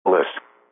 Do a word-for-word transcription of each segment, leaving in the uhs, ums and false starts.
Indianapolis.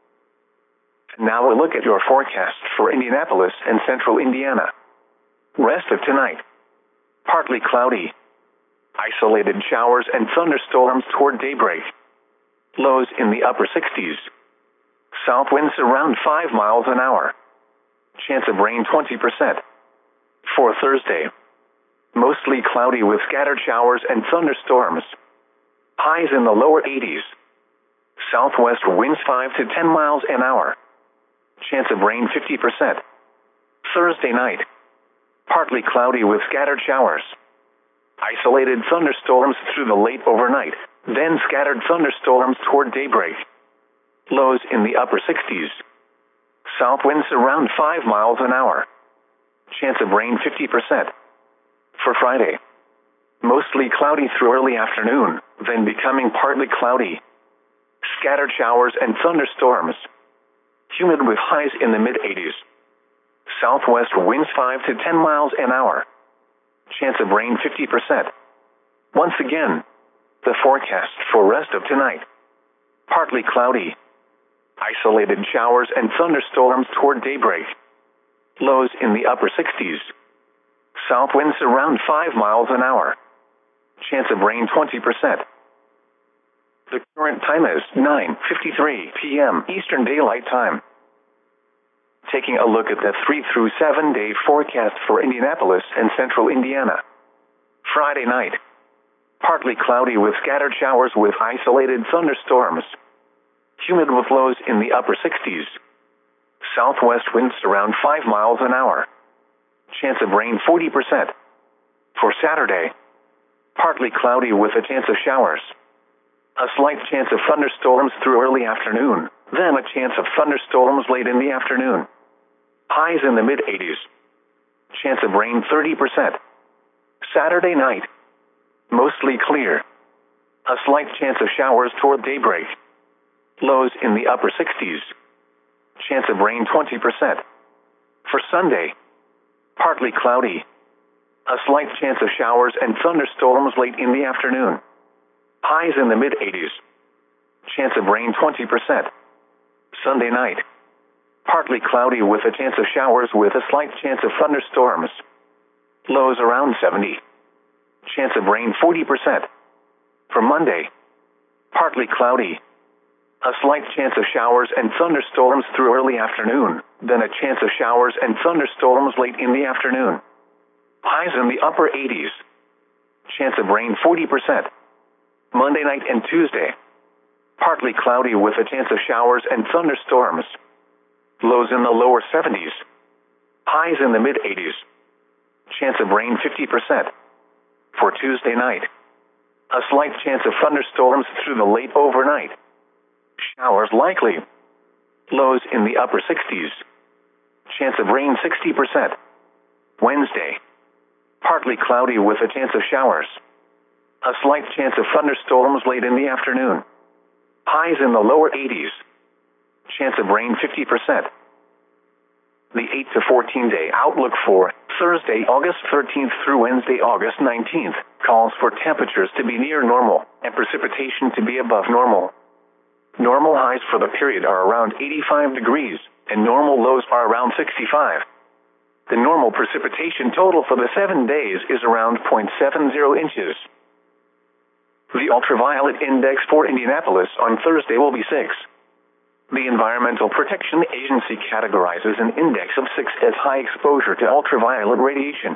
Now a look at your forecast for Indianapolis and central Indiana. Rest of tonight. Partly cloudy. Isolated showers and thunderstorms toward daybreak. Lows in the upper sixties. South winds around five miles an hour. Chance of rain twenty percent. For Thursday. Mostly cloudy with scattered showers and thunderstorms. Highs in the lower eighties. Southwest winds five to ten miles an hour. Chance of rain fifty percent. Thursday night. Partly cloudy with scattered showers. Isolated thunderstorms through the late overnight, then scattered thunderstorms toward daybreak. Lows in the upper sixties. South winds around five miles an hour. Chance of rain fifty percent. For Friday. Mostly cloudy through early afternoon, then becoming partly cloudy. Scattered showers and thunderstorms. Humid with highs in the mid-eighties. Southwest winds five to ten miles an hour. Chance of rain fifty percent. Once again, the forecast for rest of tonight. Partly cloudy. Isolated showers and thunderstorms toward daybreak. Lows in the upper sixties. South winds around five miles an hour. Chance of rain twenty percent. The current time is nine fifty-three p m Eastern Daylight Time. Taking a look at the three through seven day forecast for Indianapolis and central Indiana. Friday night. Partly cloudy with scattered showers with isolated thunderstorms. Humid with lows in the upper sixties. Southwest winds around five miles an hour. Chance of rain forty percent. For Saturday. Partly cloudy with a chance of showers. A slight chance of thunderstorms through early afternoon, then a chance of thunderstorms late in the afternoon. Highs in the mid-eighties. Chance of rain thirty percent. Saturday night. Mostly clear. A slight chance of showers toward daybreak. Lows in the upper sixties. Chance of rain twenty percent. For Sunday. Partly cloudy. A slight chance of showers and thunderstorms late in the afternoon. Highs in the mid-eighties. Chance of rain twenty percent. Sunday night. Partly cloudy with a chance of showers with a slight chance of thunderstorms. Lows around seventy. Chance of rain forty percent. For Monday. Partly cloudy. A slight chance of showers and thunderstorms through early afternoon, then a chance of showers and thunderstorms late in the afternoon. Highs in the upper eighties. Chance of rain forty percent. Monday night and Tuesday. Partly cloudy with a chance of showers and thunderstorms. Lows in the lower seventies. Highs in the mid-eighties. Chance of rain fifty percent. For Tuesday night. A slight chance of thunderstorms through the late overnight. Showers likely. Lows in the upper sixties. Chance of rain sixty percent. Wednesday. Partly cloudy with a chance of showers. A slight chance of thunderstorms late in the afternoon. Highs in the lower eighties. Chance of rain fifty percent. The eight to fourteen day outlook for Thursday, August thirteenth through Wednesday, August nineteenth, calls for temperatures to be near normal and precipitation to be above normal. Normal highs for the period are around eighty-five degrees, and normal lows are around sixty-five. The normal precipitation total for the seven days is around zero point seven zero inches. The ultraviolet index for Indianapolis on Thursday will be six. The Environmental Protection Agency categorizes an index of six as high exposure to ultraviolet radiation.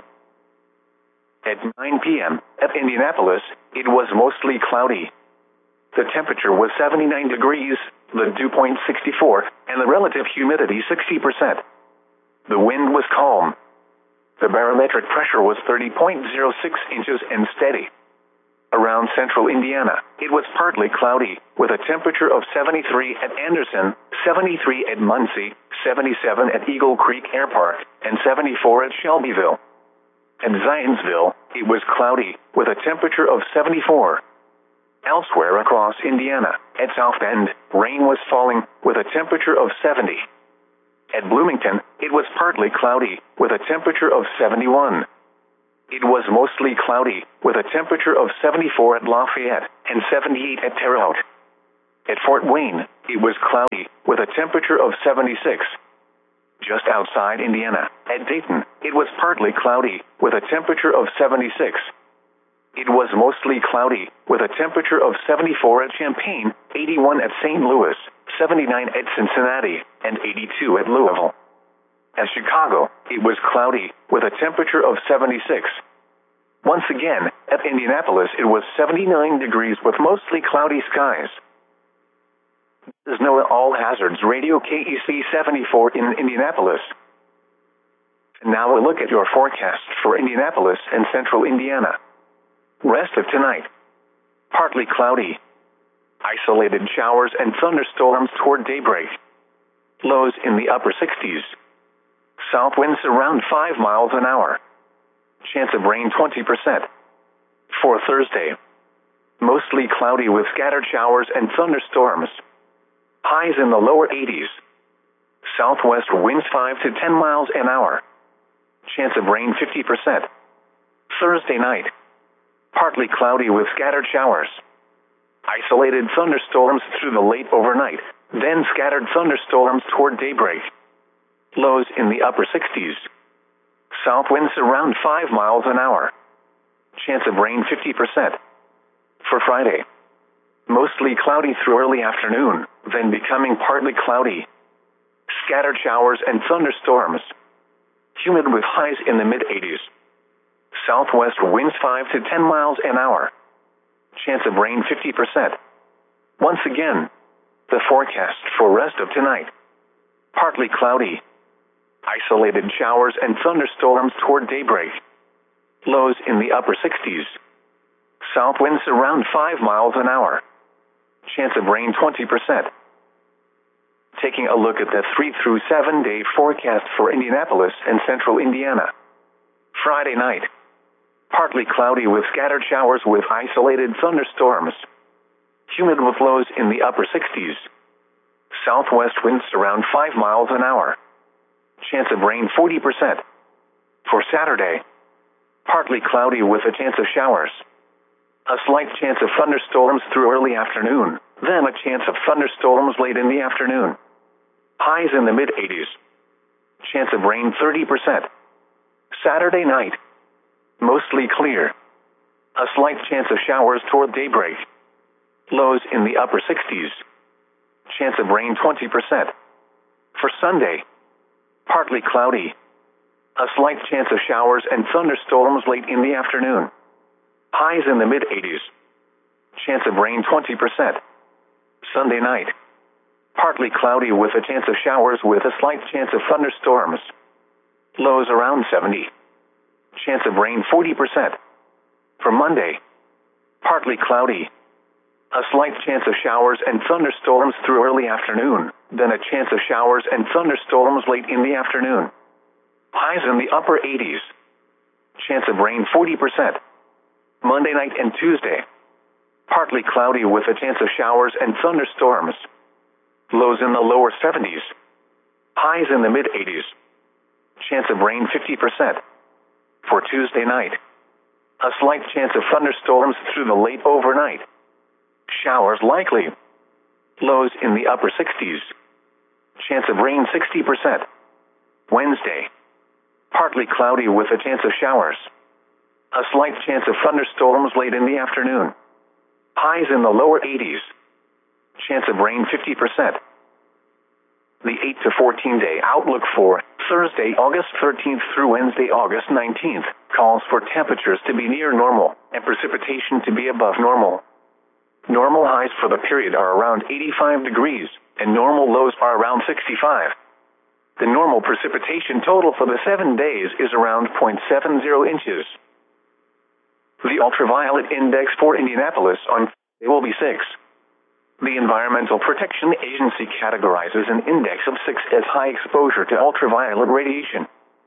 At nine p m at Indianapolis, it was mostly cloudy. The temperature was seventy-nine degrees, the dew point sixty-four, and the relative humidity sixty percent. The wind was calm. The barometric pressure was thirty point zero six inches and steady. Around central Indiana, it was partly cloudy, with a temperature of seventy-three at Anderson, seventy-three at Muncie, seventy-seven at Eagle Creek Air Park, and seventy-four at Shelbyville. At Zionsville, it was cloudy, with a temperature of seventy-four. Elsewhere across Indiana, at South Bend, rain was falling, with a temperature of seventy. At Bloomington, it was partly cloudy, with a temperature of seventy-one. It was mostly cloudy, with a temperature of seventy-four at Lafayette and seventy-eight at Terre Haute. At Fort Wayne, it was cloudy, with a temperature of seventy-six. Just outside Indiana, at Dayton, it was partly cloudy, with a temperature of seventy-six. It was mostly cloudy, with a temperature of seventy-four at Champaign, eighty-one at Saint Louis, seventy-nine at Cincinnati, and eighty-two at Louisville. At Chicago, it was cloudy, with a temperature of seventy-six. Once again, at Indianapolis it was seventy-nine degrees with mostly cloudy skies. This is NOAA All Hazards Radio K E C seventy-four in Indianapolis. And now a look at your forecast for Indianapolis and central Indiana. Rest of tonight. Partly cloudy. Isolated showers and thunderstorms toward daybreak. Lows in the upper sixties. South winds around five miles an hour. Chance of rain twenty percent. For Thursday. Mostly cloudy with scattered showers and thunderstorms. Highs in the lower eighties. Southwest winds five to ten miles an hour. Chance of rain fifty percent. Thursday night. Partly cloudy with scattered showers. Isolated thunderstorms through the late overnight, then scattered thunderstorms toward daybreak. Lows in the upper sixties. South winds around five miles an hour. Chance of rain fifty percent. For Friday. Mostly cloudy through early afternoon, then becoming partly cloudy. Scattered showers and thunderstorms. Humid with highs in the mid-eighties. Southwest winds five to ten miles an hour. Chance of rain fifty percent. Once again, the forecast for rest of tonight. Partly cloudy. Isolated showers and thunderstorms toward daybreak. Lows in the upper sixties. South winds around five miles an hour. Chance of rain twenty percent. Taking a look at the three through seven day forecast for Indianapolis and central Indiana. Friday night. Partly cloudy with scattered showers with isolated thunderstorms. Humid with lows in the upper sixties. Southwest winds around five miles an hour. Chance of rain forty percent. For Saturday. Partly cloudy with a chance of showers. A slight chance of thunderstorms through early afternoon, then a chance of thunderstorms late in the afternoon. Highs in the mid-eighties. Chance of rain thirty percent. Saturday night. Mostly clear. A slight chance of showers toward daybreak. Lows in the upper sixties. Chance of rain twenty percent. For Sunday. Partly cloudy. A slight chance of showers and thunderstorms late in the afternoon. Highs in the mid-eighties. Chance of rain twenty percent. Sunday night. Partly cloudy with a chance of showers with a slight chance of thunderstorms. Lows around seventy. Chance of rain forty percent. For Monday. Partly cloudy. A slight chance of showers and thunderstorms through early afternoon, then a chance of showers and thunderstorms late in the afternoon. Highs in the upper eighties. Chance of rain forty percent. Monday night and Tuesday. Partly cloudy with a chance of showers and thunderstorms. Lows in the lower seventies. Highs in the mid-eighties. Chance of rain fifty percent. For Tuesday night. A slight chance of thunderstorms through the late overnight. Showers likely. Lows in the upper sixties. Chance of rain sixty percent. Wednesday. Partly cloudy with a chance of showers. A slight chance of thunderstorms late in the afternoon. Highs in the lower eighties. Chance of rain fifty percent. The eight to fourteen day outlook for Thursday, August thirteenth through Wednesday, August nineteenth, calls for temperatures to be near normal and precipitation to be above normal. Normal highs for the period are around eighty-five degrees, and normal lows are around sixty-five. The normal precipitation total for the seven days is around zero point seven zero inches. The ultraviolet index for Indianapolis on Friday will be six. The Environmental Protection Agency categorizes an index of six as high exposure to ultraviolet radiation.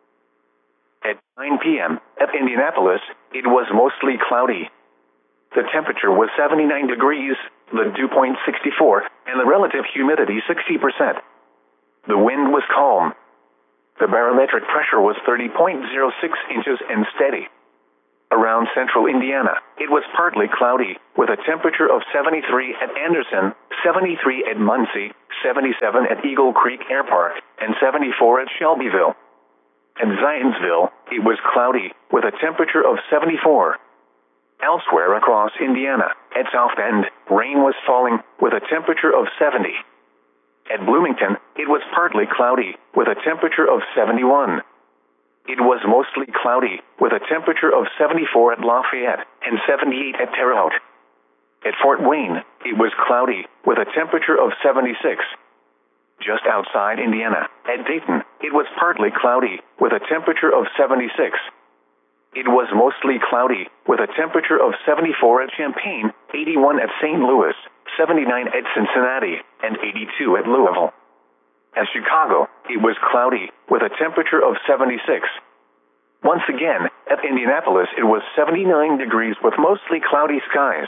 At nine p.m. at Indianapolis, it was mostly cloudy. The temperature was seventy-nine degrees, the dew point sixty-four, and the relative humidity sixty percent. The wind was calm. The barometric pressure was thirty point zero six inches and steady. around central Indiana, it was partly cloudy, with a temperature of seventy-three at Anderson, seventy-three at Muncie, seventy-seven at Eagle Creek Air Park, and seventy-four at Shelbyville. At Zionsville, it was cloudy, with a temperature of seventy-four. Elsewhere across Indiana, at South Bend, rain was falling, with a temperature of seventy. At Bloomington, it was partly cloudy, with a temperature of seventy-one. It was mostly cloudy, with a temperature of seventy-four at Lafayette, and seventy-eight at Terre Haute. At Fort Wayne, it was cloudy, with a temperature of seventy-six. Just outside Indiana, at Dayton, it was partly cloudy, with a temperature of seventy-six. It was mostly cloudy, with a temperature of seventy-four at Champaign, eighty-one at Saint Louis, seventy-nine at Cincinnati, and eighty-two at Louisville. At Chicago, it was cloudy, with a temperature of seventy-six. Once again, at Indianapolis it was seventy-nine degrees with mostly cloudy skies.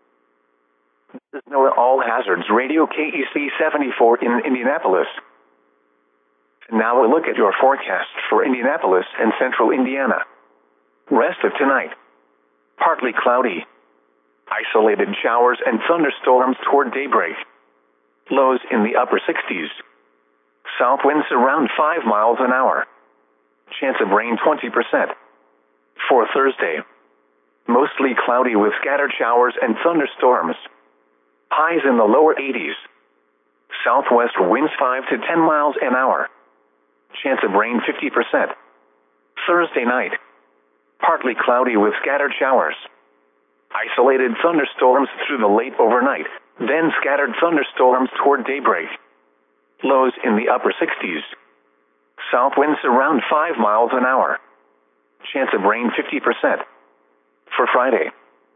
This is NOAA All Hazards Radio K E C seventy-four in Indianapolis. Now we'll look at your forecast for Indianapolis and central Indiana. Rest of tonight. Partly cloudy. Isolated showers and thunderstorms toward daybreak. Lows in the upper sixties. South winds around five miles an hour. Chance of rain twenty percent. For Thursday. Mostly cloudy with scattered showers and thunderstorms. Highs in the lower eighties. Southwest winds five to ten miles an hour. Chance of rain fifty percent. Thursday night. Partly cloudy with scattered showers. Isolated thunderstorms through the late overnight, then scattered thunderstorms toward daybreak. Lows in the upper sixties. South winds around five miles an hour. Chance of rain fifty percent. For Friday.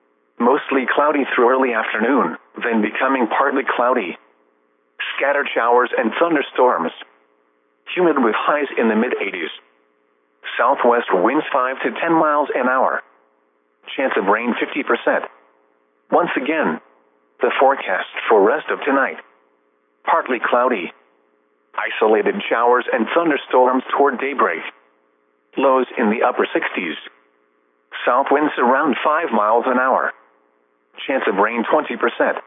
Mostly cloudy through early afternoon, then becoming partly cloudy. Scattered showers and thunderstorms. Humid with highs in the mid eighties. Southwest winds five to ten miles an hour. Chance of rain fifty percent. Once again, the forecast for rest of tonight. Partly cloudy. Isolated showers and thunderstorms toward daybreak. Lows in the upper sixties. South winds around five miles an hour. Chance of rain twenty percent.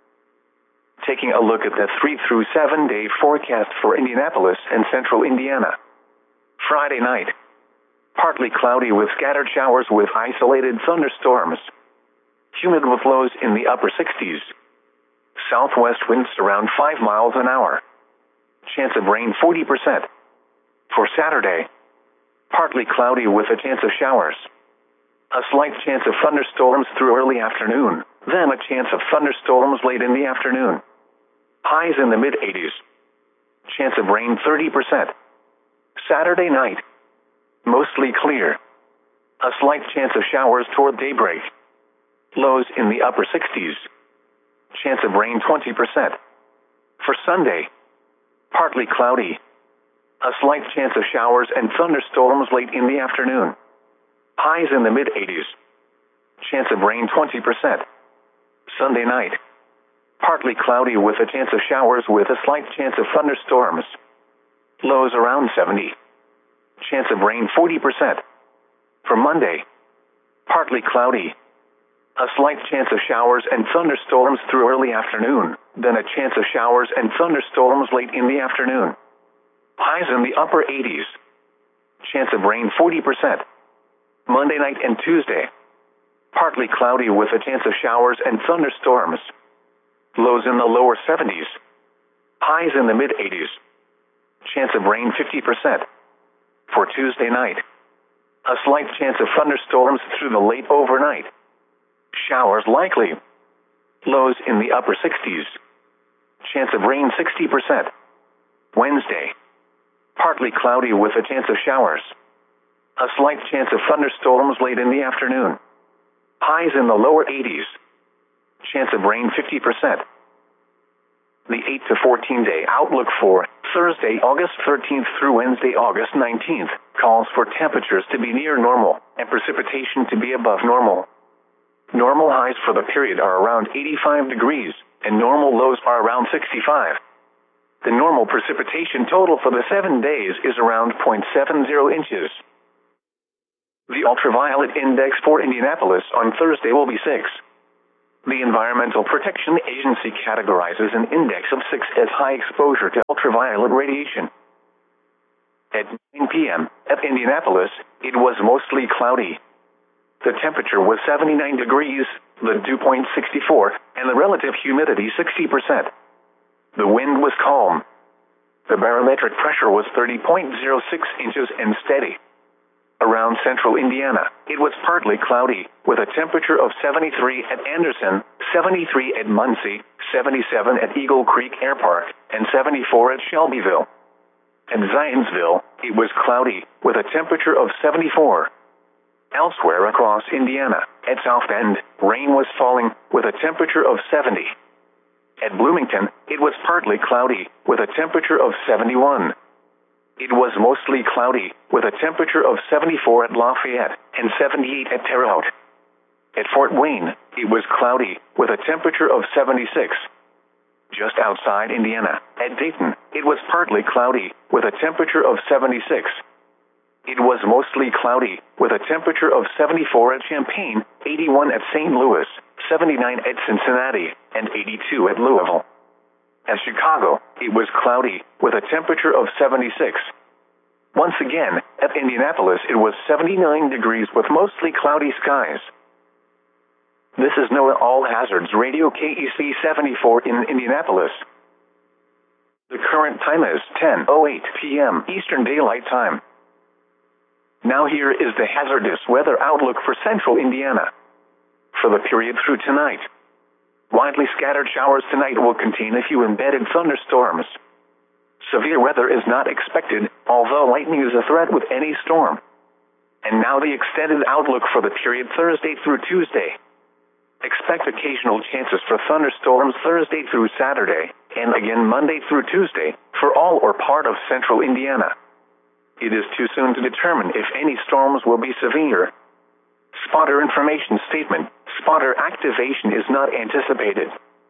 Taking a look at the three through seven day forecast for Indianapolis and central Indiana. Friday night. Partly cloudy with scattered showers with isolated thunderstorms. Humid with lows in the upper sixties. Southwest winds around five miles an hour. Chance of rain forty percent. For Saturday. Partly cloudy with a chance of showers. A slight chance of thunderstorms through early afternoon, then a chance of thunderstorms late in the afternoon. Highs in the mid eighties. Chance of rain thirty percent. Saturday night. Mostly clear. A slight chance of showers toward daybreak. Lows in the upper sixties. Chance of rain twenty percent. For Sunday. Partly cloudy. A slight chance of showers and thunderstorms late in the afternoon. Highs in the mid eighties. Chance of rain twenty percent. Sunday night. Partly cloudy with a chance of showers with a slight chance of thunderstorms. Lows around seventy. Chance of rain forty percent. For Monday. Partly cloudy. A slight chance of showers and thunderstorms through early afternoon, then a chance of showers and thunderstorms late in the afternoon. Highs in the upper eighties. Chance of rain forty percent. Monday night and Tuesday. Partly cloudy with a chance of showers and thunderstorms. Lows in the lower seventies. Highs in the mid eighties. Chance of rain fifty percent. For Tuesday night. A slight chance of thunderstorms through the late overnight. Showers likely. Lows in the upper sixties. Chance of rain sixty percent. Wednesday. Partly cloudy with a chance of showers. A slight chance of thunderstorms late in the afternoon. Highs in the lower eighties. Chance of rain fifty percent. The eight to fourteen day outlook for Thursday, August thirteenth through Wednesday, August nineteenth, calls for temperatures to be near normal and precipitation to be above normal. Normal highs for the period are around eighty-five degrees, and normal lows are around sixty-five. The normal precipitation total for the seven days is around zero point seven zero inches. The ultraviolet index for Indianapolis on Thursday will be six. The Environmental Protection Agency categorizes an index of six as high exposure to ultraviolet radiation. At nine p.m. at Indianapolis, it was mostly cloudy. The temperature was seventy-nine degrees, the dew point sixty-four, and the relative humidity sixty percent. The wind was calm. The barometric pressure was thirty point zero six inches and steady. Around central Indiana, it was partly cloudy, with a temperature of seventy-three at Anderson, seventy-three at Muncie, seventy-seven at Eagle Creek Air Park, and seventy-four at Shelbyville. At Zionsville, it was cloudy, with a temperature of seventy-four. Elsewhere across Indiana, at South Bend, rain was falling, with a temperature of seventy. At Bloomington, it was partly cloudy, with a temperature of seventy-one. It was mostly cloudy, with a temperature of seventy-four at Lafayette and seventy-eight at Terre Haute. At Fort Wayne, it was cloudy, with a temperature of seventy-six. Just outside Indiana, at Dayton, it was partly cloudy, with a temperature of seventy-six. It was mostly cloudy, with a temperature of seventy-four at Champaign, eighty-one at Saint Louis, seventy-nine at Cincinnati, and eighty-two at Louisville. At Chicago, it was cloudy, with a temperature of seventy-six. Once again, at Indianapolis, it was seventy-nine degrees with mostly cloudy skies. This is NOAA All Hazards Radio K E C seventy-four in Indianapolis. The current time is ten oh eight p.m. Eastern Daylight Time. Now here is the hazardous weather outlook for central Indiana. For the period through tonight, widely scattered showers tonight will contain a few embedded thunderstorms. Severe weather is not expected, although lightning is a threat with any storm. And now the extended outlook for the period Thursday through Tuesday. Expect occasional chances for thunderstorms Thursday through Saturday, and again Monday through Tuesday, for all or part of central Indiana. It is too soon to determine if any storms will be severe. Spotter information statement: spotter activation is not anticipated.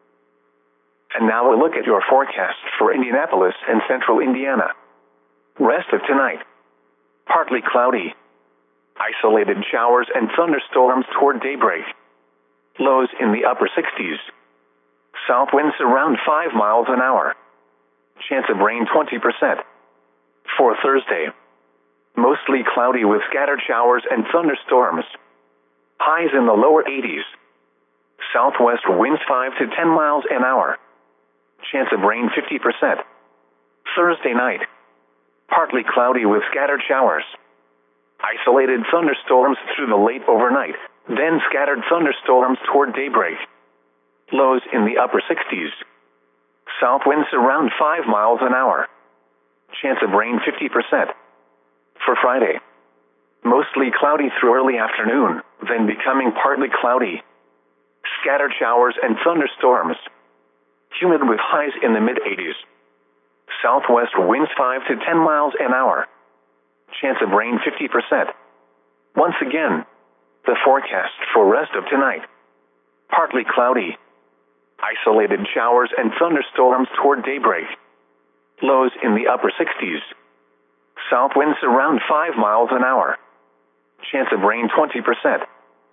And now we'll look at your forecast for Indianapolis and central Indiana. Rest of tonight: partly cloudy. Isolated showers and thunderstorms toward daybreak. Lows in the upper sixties. South winds around five miles an hour. Chance of rain twenty percent. For Thursday, mostly cloudy with scattered showers and thunderstorms. Highs in the lower eighties. Southwest winds five to ten miles an hour. Chance of rain fifty percent. Thursday night, partly cloudy with scattered showers. Isolated thunderstorms through the late overnight, then scattered thunderstorms toward daybreak. Lows in the upper sixties. South winds around five miles an hour. Chance of rain fifty percent. For Friday, mostly cloudy through early afternoon, then becoming partly cloudy. Scattered showers and thunderstorms. Humid with highs in the mid-eighties. Southwest winds five to ten miles an hour. Chance of rain fifty percent. Once again, the forecast for rest of tonight: partly cloudy. Isolated showers and thunderstorms toward daybreak. Lows in the upper sixties. South winds around five miles an hour. Chance of rain twenty percent.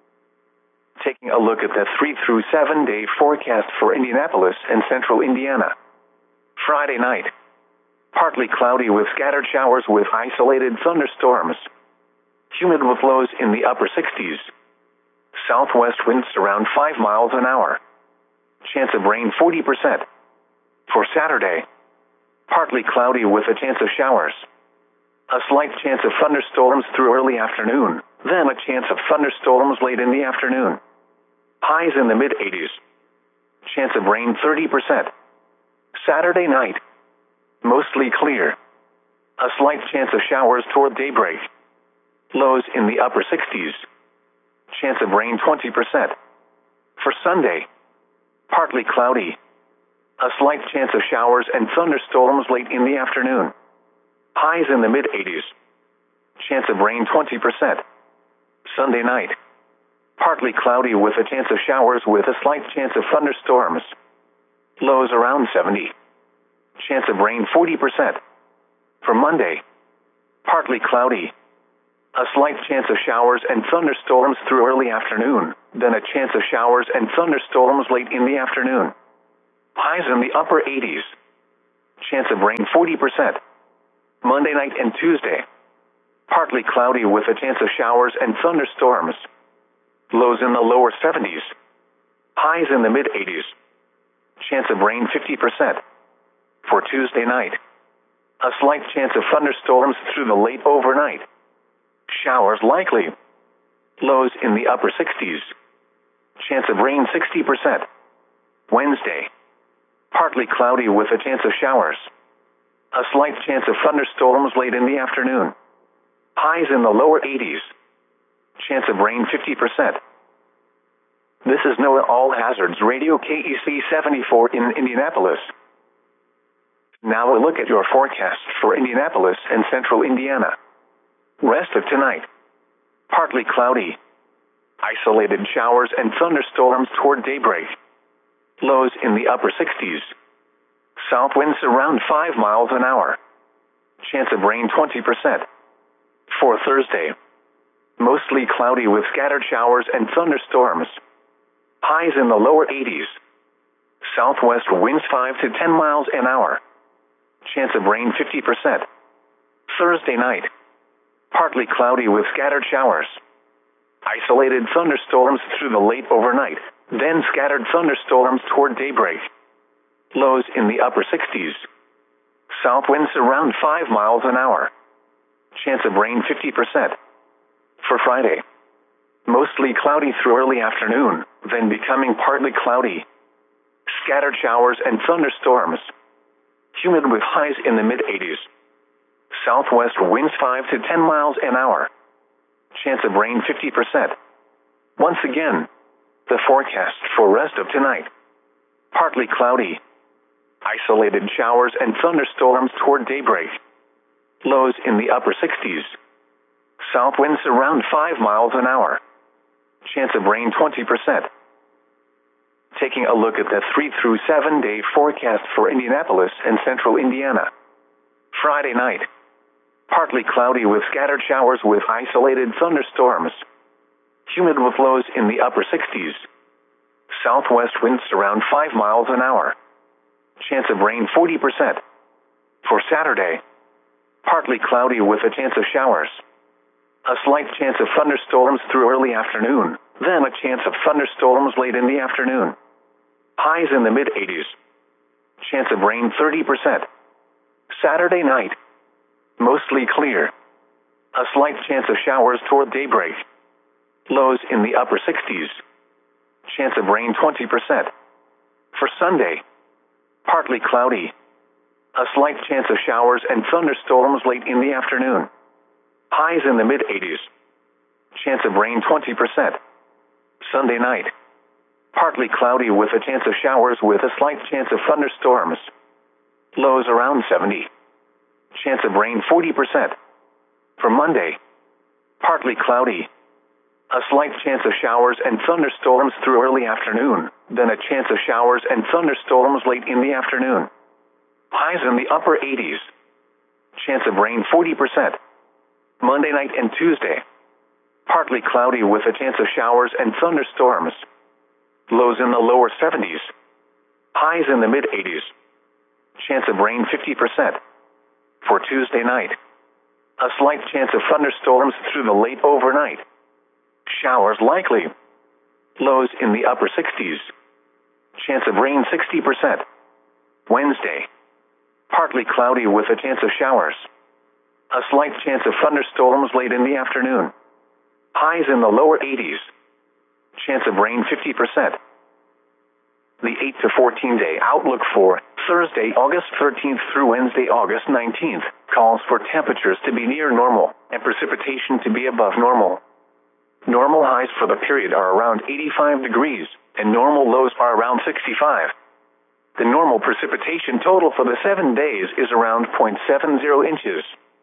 Taking a look at the three through seven day forecast for Indianapolis and central Indiana. Friday night, partly cloudy with scattered showers with isolated thunderstorms. Humid with lows in the upper sixties. Southwest winds around five miles an hour. Chance of rain forty percent. For Saturday, partly cloudy with a chance of showers. A slight chance of thunderstorms through early afternoon, then a chance of thunderstorms late in the afternoon. Highs in the mid-eighties. Chance of rain thirty percent. Saturday night, mostly clear. A slight chance of showers toward daybreak. Lows in the upper sixties. Chance of rain twenty percent. For Sunday, partly cloudy. A slight chance of showers and thunderstorms late in the afternoon. Highs in the mid-eighties. Chance of rain twenty percent. Sunday night, partly cloudy with a chance of showers with a slight chance of thunderstorms. Lows around seventy. Chance of rain forty percent. For Monday, partly cloudy. A A slight chance of showers and thunderstorms through early afternoon, then a chance of showers and thunderstorms late in the afternoon. Highs in the upper eighties. Chance of rain forty percent. Monday night and Tuesday. Partly cloudy with a chance of showers and thunderstorms. Lows in the lower seventies. Highs in the mid-eighties. Chance of rain fifty percent. For Tuesday night. A slight chance of thunderstorms through the late overnight. Showers likely. Lows in the upper sixties. Chance of rain sixty percent. Wednesday. Partly cloudy with a chance of showers. A slight chance of thunderstorms late in the afternoon. Highs in the lower eighties. Chance of rain fifty percent. This is NOAA All Hazards Radio K E C seventy-four in Indianapolis. Now a look at your forecast for Indianapolis and central Indiana. Rest of tonight. Partly cloudy. Isolated showers and thunderstorms toward daybreak. Lows in the upper sixties. South winds around five miles an hour. Chance of rain twenty percent. For Thursday. Mostly cloudy with scattered showers and thunderstorms. Highs in the lower eighties. Southwest winds five to ten miles an hour. Chance of rain fifty percent. Thursday night. Partly cloudy with scattered showers. Isolated thunderstorms through the late overnight, then scattered thunderstorms toward daybreak. Lows in the upper sixties. South winds around five miles an hour. Chance of rain fifty percent. For Friday. Mostly cloudy through early afternoon, then becoming partly cloudy. Scattered showers and thunderstorms. Humid with highs in the mid-eighties. Southwest winds five to ten miles an hour. Chance of rain fifty percent. Once again, the forecast for rest of tonight. Partly cloudy. Isolated showers and thunderstorms toward daybreak. Lows in the upper sixties. South winds around five miles an hour. Chance of rain twenty percent. Taking a look at the three through seven day forecast for Indianapolis and central Indiana. Friday night. Partly cloudy with scattered showers with isolated thunderstorms. Humid with lows in the upper sixties. Southwest winds around five miles an hour. Chance of rain forty percent. For Saturday. Partly cloudy with a chance of showers. A slight chance of thunderstorms through early afternoon, then a chance of thunderstorms late in the afternoon. Highs in the mid-eighties. Chance of rain thirty percent. Saturday night. Mostly clear. A slight chance of showers toward daybreak. Lows in the upper sixties. Chance of rain twenty percent. For Sunday. Partly cloudy. A slight chance of showers and thunderstorms late in the afternoon. Highs in the mid-eighties. Chance of rain twenty percent. Sunday night. Partly cloudy with a chance of showers with a slight chance of thunderstorms. Lows around seventy. Chance of rain forty percent. For Monday. Partly cloudy. A slight chance of showers and thunderstorms through early afternoon, then a chance of showers and thunderstorms late in the afternoon. Highs in the upper eighties. Chance of rain forty percent. Monday night and Tuesday. Partly cloudy with a chance of showers and thunderstorms. Lows in the lower seventies. Highs in the mid-eighties. Chance of rain fifty percent. For Tuesday night. A slight chance of thunderstorms through the late overnight. Showers likely. Lows in the upper sixties. Chance of rain sixty percent. Wednesday. Partly cloudy with a chance of showers. A slight chance of thunderstorms late in the afternoon. Highs in the lower eighties. Chance of rain fifty percent. The eight to fourteen day outlook for Thursday, August thirteenth through Wednesday, August nineteenth, calls for temperatures to be near normal and precipitation to be above normal. Normal highs for the period are around eighty-five degrees, and normal lows are around sixty-five. The normal precipitation total for the seven days is around zero point seven zero inches.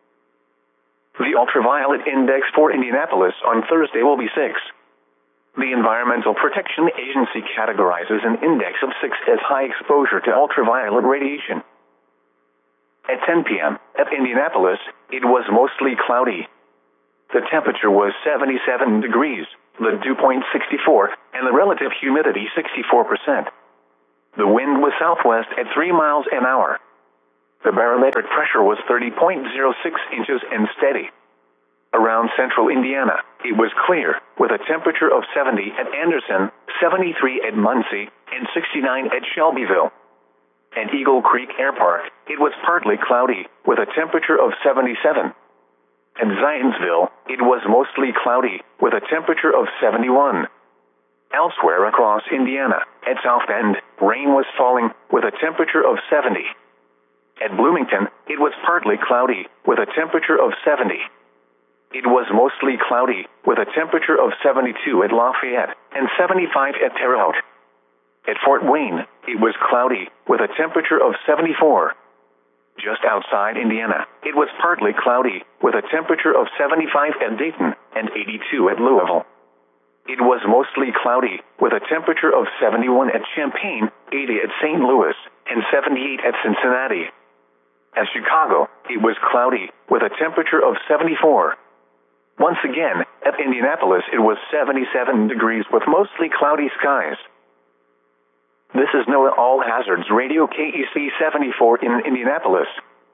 The ultraviolet index for Indianapolis on Thursday will be six. The Environmental Protection Agency categorizes an index of six as high exposure to ultraviolet radiation. At ten p m at Indianapolis, it was mostly cloudy. The temperature was seventy-seven degrees, the dew point sixty-four, and the relative humidity sixty-four percent. The wind was southwest at three miles an hour. The barometric pressure was thirty point zero six inches and steady. Around central Indiana, it was clear, with a temperature of seventy at Anderson, seventy-three at Muncie, and sixty-nine at Shelbyville. At Eagle Creek Air Park, it was partly cloudy, with a temperature of seventy-seven. At Zionsville, it was mostly cloudy, with a temperature of seventy-one. Elsewhere across Indiana, at South Bend, rain was falling, with a temperature of seventy. At Bloomington, it was partly cloudy, with a temperature of seventy. It was mostly cloudy, with a temperature of seventy-two at Lafayette, and seventy-five at Terre Haute. At Fort Wayne, it was cloudy, with a temperature of seventy-four. Just outside Indiana, it was partly cloudy, with a temperature of seventy-five at Dayton, and eighty-two at Louisville. It was mostly cloudy, with a temperature of seventy-one at Champaign, eighty at Saint Louis, and seventy-eight at Cincinnati. At Chicago, it was cloudy, with a temperature of seventy-four. Once again, at Indianapolis it was seventy-seven degrees with mostly cloudy skies. This is NOAA All Hazards Radio K E C seventy-four in Indianapolis.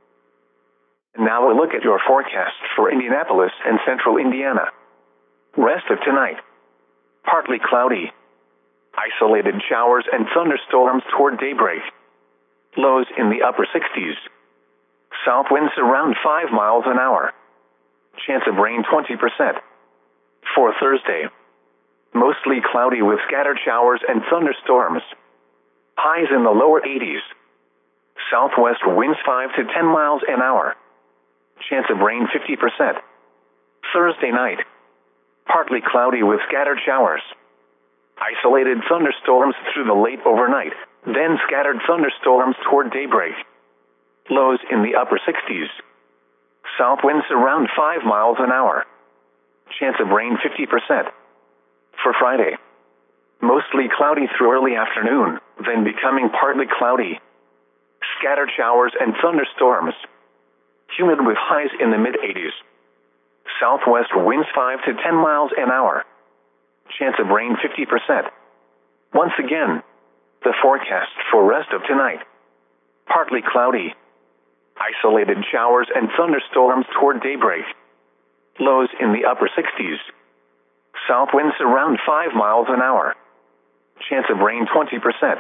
Now a look at your forecast for Indianapolis and central Indiana. Rest of tonight. Partly cloudy. Isolated showers and thunderstorms toward daybreak. Lows in the upper sixties. South winds around five miles an hour. Chance of rain twenty percent. For Thursday. Mostly cloudy with scattered showers and thunderstorms. Highs in the lower eighties. Southwest winds five to ten miles an hour. Chance of rain fifty percent. Thursday night. Partly cloudy with scattered showers. Isolated thunderstorms through the late overnight, then scattered thunderstorms toward daybreak. Lows in the upper sixties. South winds around five miles an hour. Chance of rain fifty percent. For Friday. Mostly cloudy through early afternoon, then becoming partly cloudy. Scattered showers and thunderstorms. Humid with highs in the mid-eighties. Southwest winds five to ten miles an hour. Chance of rain fifty percent. Once again, the forecast for rest of tonight. Partly cloudy. Isolated showers and thunderstorms toward daybreak. Lows in the upper sixties. South winds around five miles an hour. Chance of rain twenty percent.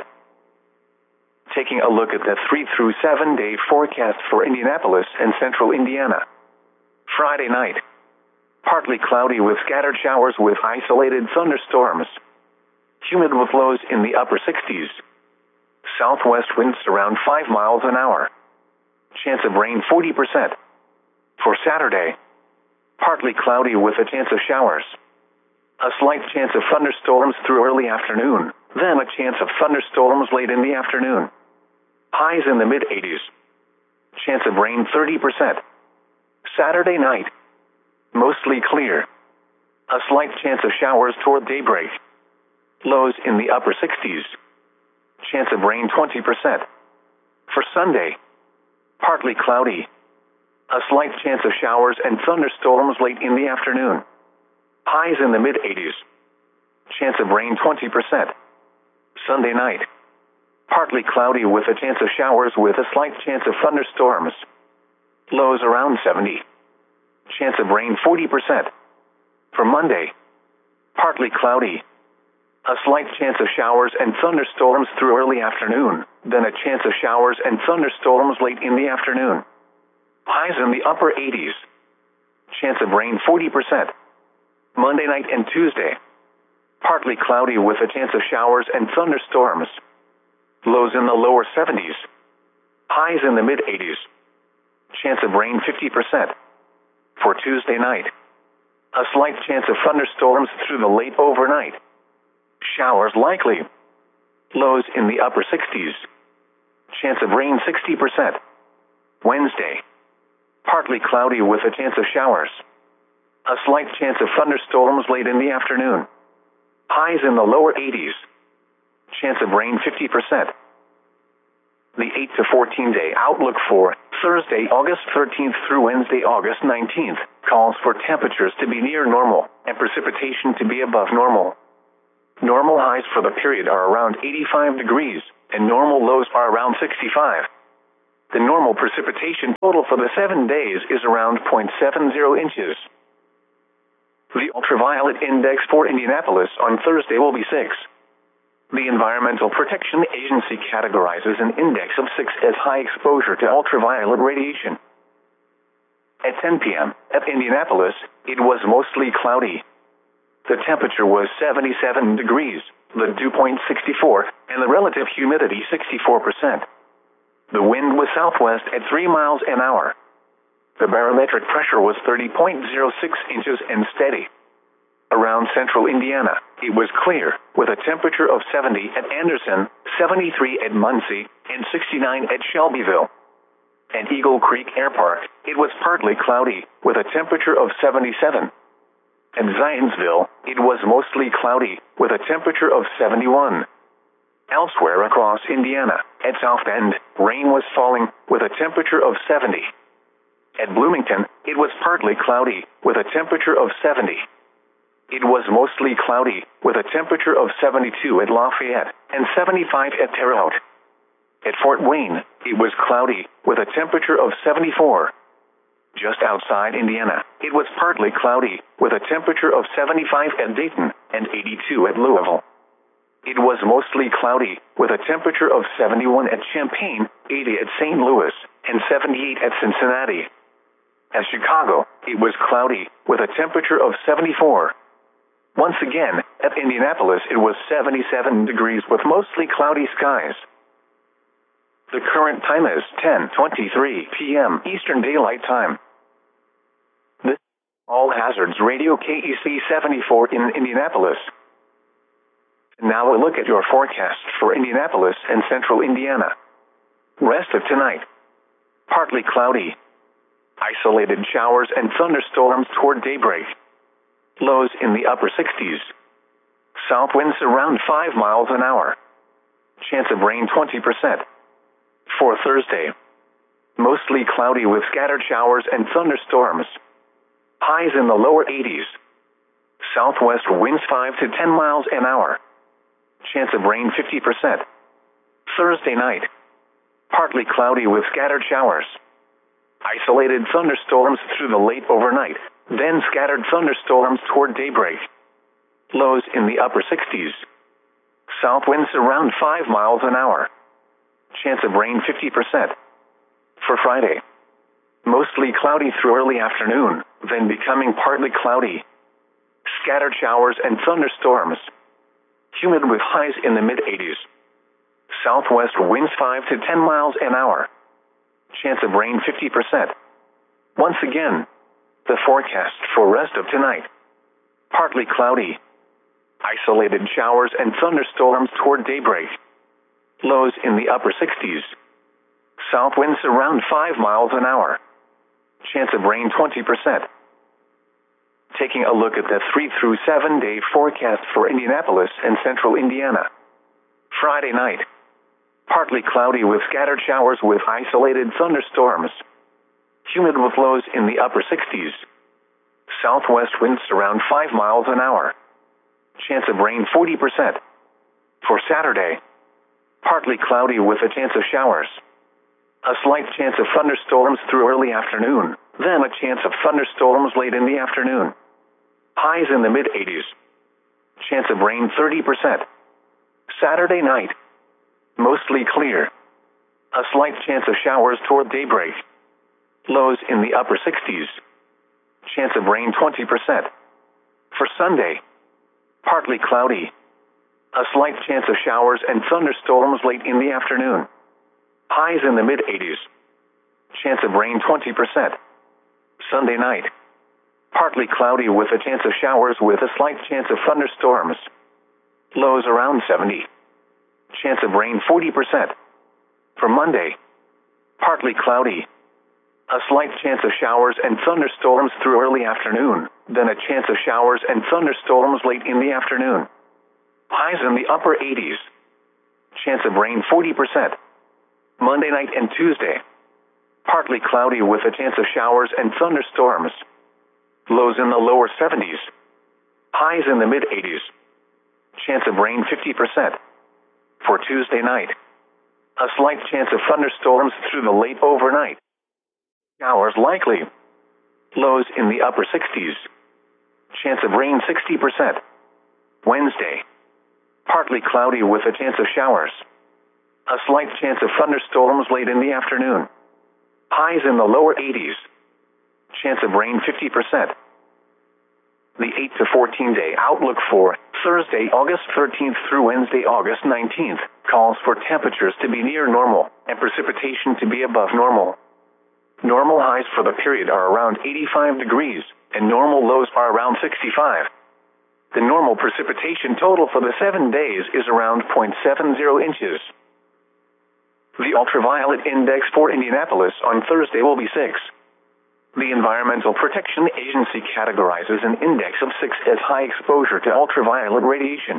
Taking a look at the three through seven day forecast for Indianapolis and central Indiana. Friday night. Partly cloudy with scattered showers with isolated thunderstorms. Humid with lows in the upper sixties. Southwest winds around five miles an hour. Chance of rain forty percent. For Saturday. Partly cloudy with a chance of showers. A slight chance of thunderstorms through early afternoon, then a chance of thunderstorms late in the afternoon. Highs in the mid-eighties. Chance of rain thirty percent. Saturday night. Mostly clear. A slight chance of showers toward daybreak. Lows in the upper sixties. Chance of rain twenty percent. For Sunday. Partly cloudy. A slight chance of showers and thunderstorms late in the afternoon. Highs in the mid-eighties. Chance of rain twenty percent. Sunday night. Partly cloudy with a chance of showers with a slight chance of thunderstorms. Lows around seventy. Chance of rain forty percent. For Monday. Partly cloudy. A slight chance of showers and thunderstorms through early afternoon, then a chance of showers and thunderstorms late in the afternoon. Highs in the upper eighties. Chance of rain forty percent. Monday night and Tuesday. Partly cloudy with a chance of showers and thunderstorms. Lows in the lower seventies. Highs in the mid-eighties. Chance of rain fifty percent. For Tuesday night. A slight chance of thunderstorms through the late overnight. Showers likely. Lows in the upper sixties. Chance of rain sixty percent. Wednesday. Partly cloudy with a chance of showers. A slight chance of thunderstorms late in the afternoon. Highs in the lower eighties. Chance of rain fifty percent. The eight to fourteen day outlook for Thursday, August thirteenth through Wednesday, August nineteenth, calls for temperatures to be near normal and precipitation to be above normal. Normal highs for the period are around eighty-five degrees, and normal lows are around sixty-five. The normal precipitation total for the seven days is around zero point seven zero inches. The ultraviolet index for Indianapolis on Thursday will be six. The Environmental Protection Agency categorizes an index of six as high exposure to ultraviolet radiation. At ten p.m. at Indianapolis, it was mostly cloudy. The temperature was seventy-seven degrees, the dew point sixty-four, and the relative humidity sixty-four percent. The wind was southwest at three miles an hour. The barometric pressure was thirty point zero six inches and steady. Around central Indiana, it was clear, with a temperature of seventy at Anderson, seventy-three at Muncie, and sixty-nine at Shelbyville. At Eagle Creek Air Park, it was partly cloudy, with a temperature of seventy-seven. At Zionsville, it was mostly cloudy, with a temperature of seventy-one. Elsewhere across Indiana, at South Bend, rain was falling, with a temperature of seventy. At Bloomington, it was partly cloudy, with a temperature of seventy. It was mostly cloudy, with a temperature of seventy-two at Lafayette and seventy-five at Terre Haute. At Fort Wayne, it was cloudy, with a temperature of seventy-four. Just outside Indiana, it was partly cloudy, with a temperature of seventy-five at Dayton and eighty-two at Louisville. It was mostly cloudy, with a temperature of seventy-one at Champaign, eighty at Saint Louis, and seventy-eight at Cincinnati. At Chicago, it was cloudy, with a temperature of seventy-four. Once again, at Indianapolis, it was seventy-seven degrees with mostly cloudy skies. The current time is ten twenty-three p.m. Eastern Daylight Time. This is All Hazards Radio K E C seventy-four in Indianapolis. Now a look at your forecast for Indianapolis and central Indiana. Rest of tonight. Partly cloudy. Isolated showers and thunderstorms toward daybreak. Lows in the upper sixties. South winds around five miles an hour. Chance of rain twenty percent. For Thursday. Mostly cloudy with scattered showers and thunderstorms. Highs in the lower eighties. Southwest winds five to ten miles an hour. Chance of rain fifty percent. Thursday night. Partly cloudy with scattered showers. Isolated thunderstorms through the late overnight, then scattered thunderstorms toward daybreak. Lows in the upper sixties. South winds around five miles an hour. Chance of rain fifty percent. For Friday. Mostly cloudy through early afternoon, then becoming partly cloudy. Scattered showers and thunderstorms. Humid with highs in the mid-eighties. Southwest winds five to ten miles an hour. Chance of rain fifty percent. Once again, the forecast for rest of tonight. Partly cloudy. Isolated showers and thunderstorms toward daybreak. Lows in the upper sixties. South winds around five miles an hour. Chance of rain twenty percent. Taking a look at the three through seven day forecast for Indianapolis and central Indiana. Friday night. Partly cloudy with scattered showers with isolated thunderstorms. Humid with lows in the upper sixties. Southwest winds around five miles an hour. Chance of rain forty percent. For Saturday. Partly cloudy with a chance of showers. A slight chance of thunderstorms through early afternoon, then a chance of thunderstorms late in the afternoon. Highs in the mid-eighties. Chance of rain thirty percent. Saturday night. Mostly clear. A slight chance of showers toward daybreak. Lows in the upper sixties. Chance of rain twenty percent. For Sunday. Partly cloudy. A slight chance of showers and thunderstorms late in the afternoon. Highs in the mid-eighties. Chance of rain twenty percent. Sunday night. Partly cloudy with a chance of showers with a slight chance of thunderstorms. Lows around seventy. Chance of rain forty percent. For Monday. Partly cloudy. A slight chance of showers and thunderstorms through early afternoon, then a chance of showers and thunderstorms late in the afternoon. Highs in the upper eighties. Chance of rain forty percent. Monday night and Tuesday. Partly cloudy with a chance of showers and thunderstorms. Lows in the lower seventies. Highs in the mid eighties. Chance of rain fifty percent. For Tuesday night, a slight chance of thunderstorms through the late overnight. Showers likely. Lows in the upper sixties. Chance of rain sixty percent. Wednesday, partly cloudy with a chance of showers. A slight chance of thunderstorms late in the afternoon. Highs in the lower eighties. Chance of rain fifty percent. The eight to fourteen day outlook for Thursday, August thirteenth through Wednesday, August nineteenth, calls for temperatures to be near normal and precipitation to be above normal. Normal highs for the period are around eighty-five degrees, and normal lows are around sixty-five. The normal precipitation total for the seven days is around zero point seven zero inches. The ultraviolet index for Indianapolis on Thursday will be six. The Environmental Protection Agency categorizes an index of six as high exposure to ultraviolet radiation.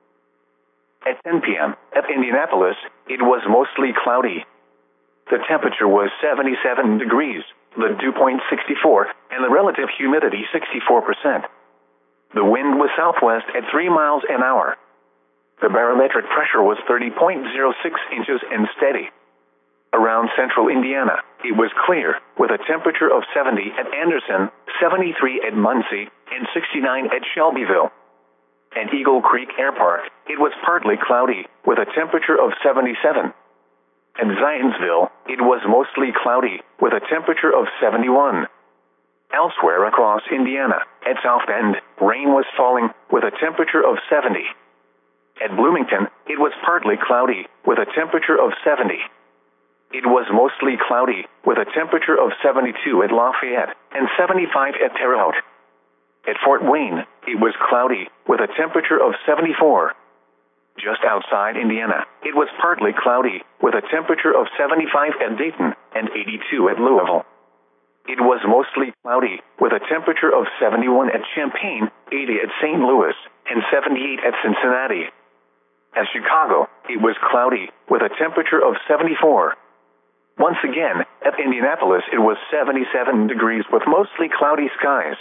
At ten p m at Indianapolis, it was mostly cloudy. The temperature was seventy-seven degrees, the dew point sixty-four, and the relative humidity sixty-four percent. The wind was southwest at three miles an hour. The barometric pressure was thirty point zero six inches and steady. Around central Indiana, it was clear, with a temperature of seventy at Anderson, seventy-three at Muncie, and sixty-nine at Shelbyville. At Eagle Creek Air Park, it was partly cloudy, with a temperature of seventy-seven. At Zionsville, it was mostly cloudy, with a temperature of seventy-one. Elsewhere across Indiana, at South Bend, rain was falling, with a temperature of seventy. At Bloomington, it was partly cloudy, with a temperature of seventy. It was mostly cloudy, with a temperature of seventy-two at Lafayette and seventy-five at Terre Haute. At Fort Wayne, it was cloudy, with a temperature of seventy-four. Just outside Indiana, it was partly cloudy, with a temperature of seventy-five at Dayton and eighty-two at Louisville. It was mostly cloudy, with a temperature of seventy-one at Champaign, eighty at Saint Louis, and seventy-eight at Cincinnati. At Chicago, it was cloudy, with a temperature of seventy-four. Once again, at Indianapolis, it was seventy-seven degrees with mostly cloudy skies.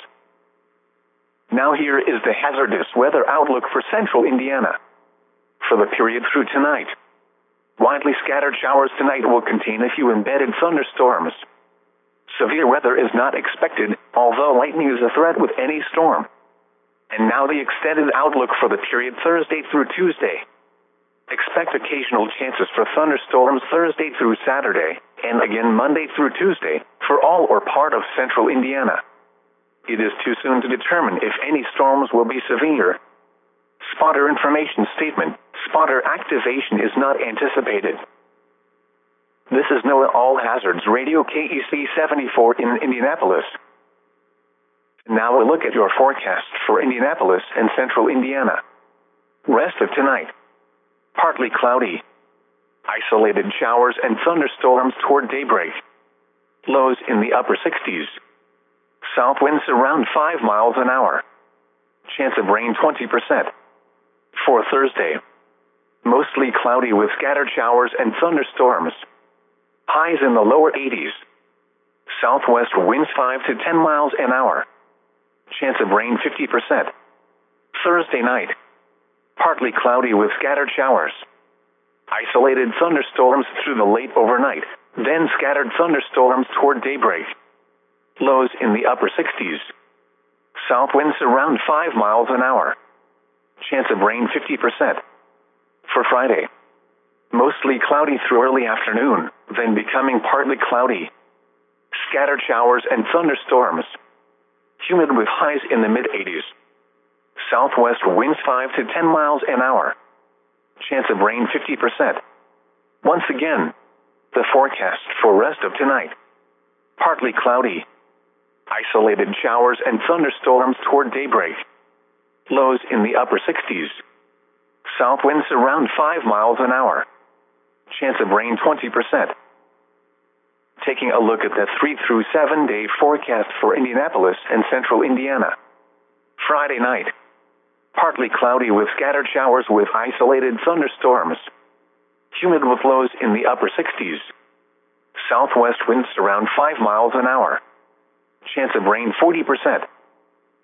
Now here is the hazardous weather outlook for central Indiana. For the period through tonight, widely scattered showers tonight will contain a few embedded thunderstorms. Severe weather is not expected, although lightning is a threat with any storm. And now the extended outlook for the period Thursday through Tuesday. Expect occasional chances for thunderstorms Thursday through Saturday, and again Monday through Tuesday, for all or part of central Indiana. It is too soon to determine if any storms will be severe. Spotter information statement: spotter activation is not anticipated. This is NOAA All Hazards Radio K E C seventy-four in Indianapolis. Now we'll look at your forecast for Indianapolis and central Indiana. Rest of tonight. Partly cloudy. Isolated showers and thunderstorms toward daybreak. Lows in the upper sixties. South winds around five miles an hour. Chance of rain twenty percent. For Thursday, mostly cloudy with scattered showers and thunderstorms. Highs in the lower eighties. Southwest winds five to ten miles an hour. Chance of rain fifty percent. Thursday night, partly cloudy with scattered showers. Isolated thunderstorms through the late overnight, then scattered thunderstorms toward daybreak. Lows in the upper sixties. South winds around five miles an hour. Chance of rain fifty percent. For Friday, mostly cloudy through early afternoon, then becoming partly cloudy. Scattered showers and thunderstorms. Humid with highs in the mid eighties. Southwest winds five to ten miles an hour. Chance of rain fifty percent. Once again, the forecast for rest of tonight. Partly cloudy. Isolated showers and thunderstorms toward daybreak. Lows in the upper sixties. South winds around five miles an hour. Chance of rain twenty percent. Taking a look at the three through seven day forecast for Indianapolis and central Indiana. Friday night. Partly cloudy with scattered showers with isolated thunderstorms. Humid with lows in the upper sixties. Southwest winds around five miles an hour. Chance of rain forty percent.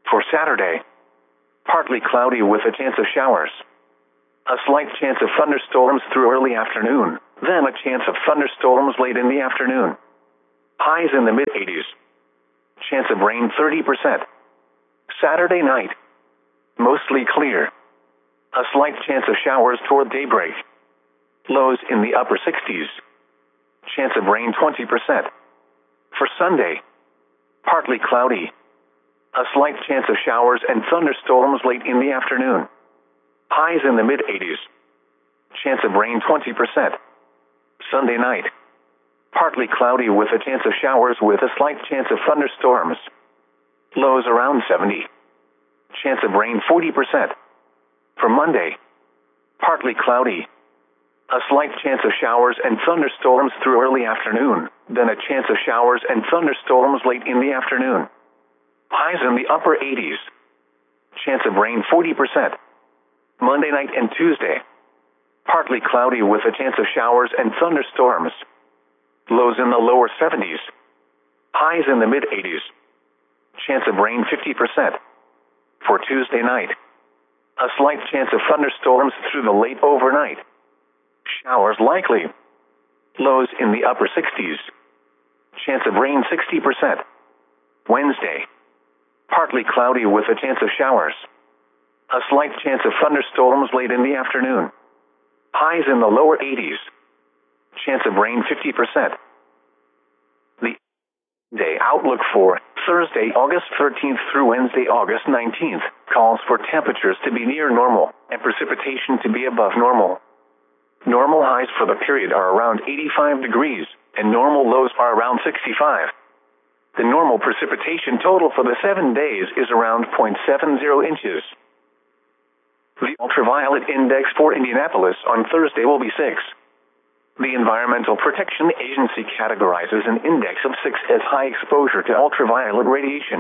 For Saturday, partly cloudy with a chance of showers. A slight chance of thunderstorms through early afternoon, then a chance of thunderstorms late in the afternoon. Highs in the mid-eighties. Chance of rain thirty percent. Saturday night, mostly clear. A slight chance of showers toward daybreak. Lows in the upper sixties. Chance of rain twenty percent. For Sunday, partly cloudy. A slight chance of showers and thunderstorms late in the afternoon. Highs in the mid-eighties. Chance of rain twenty percent. Sunday night, partly cloudy with a chance of showers with a slight chance of thunderstorms. Lows around seventy. Chance of rain forty percent. For Monday, partly cloudy. A slight chance of showers and thunderstorms through early afternoon, then a chance of showers and thunderstorms late in the afternoon. Highs in the upper eighties. Chance of rain forty percent. Monday night and Tuesday, partly cloudy with a chance of showers and thunderstorms. Lows in the lower seventies. Highs in the mid-eighties. Chance of rain fifty percent. For Tuesday night, a slight chance of thunderstorms through the late overnight. Showers likely. Lows in the upper sixties. Chance of rain sixty percent. Wednesday, partly cloudy with a chance of showers. A slight chance of thunderstorms late in the afternoon. Highs in the lower eighties. Chance of rain fifty percent. The day outlook for Thursday, August thirteenth through Wednesday, August nineteenth, calls for temperatures to be near normal and precipitation to be above normal. Normal highs for the period are around eighty-five degrees, and normal lows are around sixty-five. The normal precipitation total for the seven days is around zero point seven zero inches. The ultraviolet index for Indianapolis on Thursday will be six. The Environmental Protection Agency categorizes an index of six as high exposure to ultraviolet radiation.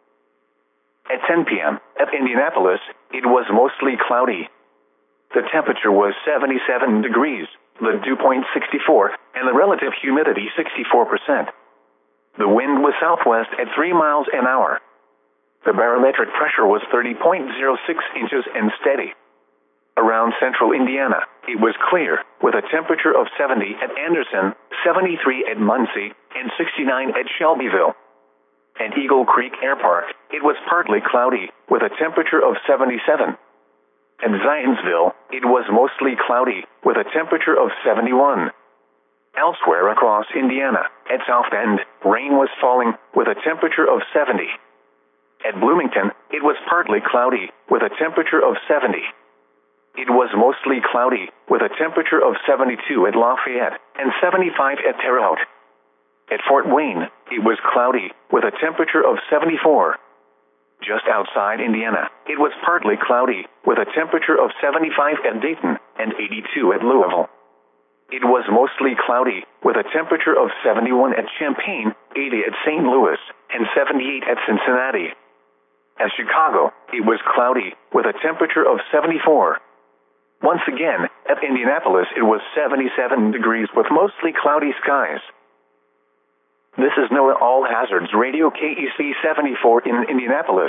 At ten p.m. at Indianapolis, it was mostly cloudy. The temperature was seventy-seven degrees, the dew point sixty-four, and the relative humidity sixty-four percent. The wind was southwest at three miles an hour. The barometric pressure was thirty point zero six inches and steady. Around central Indiana, it was clear, with a temperature of seventy at Anderson, seventy-three at Muncie, and sixty-nine at Shelbyville. At Eagle Creek Air Park, it was partly cloudy, with a temperature of seventy-seven. At Zionsville, it was mostly cloudy, with a temperature of seventy-one. Elsewhere across Indiana, at South Bend, rain was falling, with a temperature of seventy. At Bloomington, it was partly cloudy, with a temperature of seventy. It was mostly cloudy, with a temperature of seventy-two at Lafayette and seventy-five at Terre Haute. At Fort Wayne, it was cloudy, with a temperature of seventy-four. Just outside Indiana, it was partly cloudy, with a temperature of seventy-five at Dayton and eighty-two at Louisville. It was mostly cloudy, with a temperature of seventy-one at Champaign, eighty at Saint Louis, and seventy-eight at Cincinnati. At Chicago, it was cloudy, with a temperature of seventy-four. Once again, at Indianapolis, it was seventy-seven degrees with mostly cloudy skies. This is NOAA All Hazards Radio K E C seventy-four in Indianapolis.